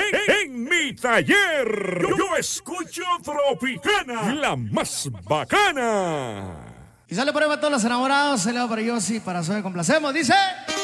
En mi taller, yo escucho Tropicana, la más bacana. Y sale por ahí para todos los enamorados, se le va para Yossi, para Zoe, complacemos, dice...